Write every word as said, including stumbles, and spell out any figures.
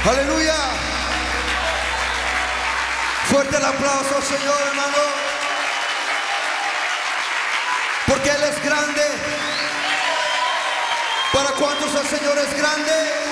Aleluya. Fuerte el aplauso al Señor, hermano. Porque Él es grande. ¿Para cuántos el Señor es grande?